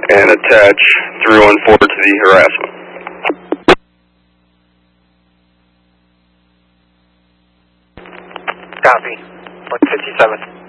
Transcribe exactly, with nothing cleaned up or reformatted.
and attach three one four to the harassment. Copy. one fifty-seven.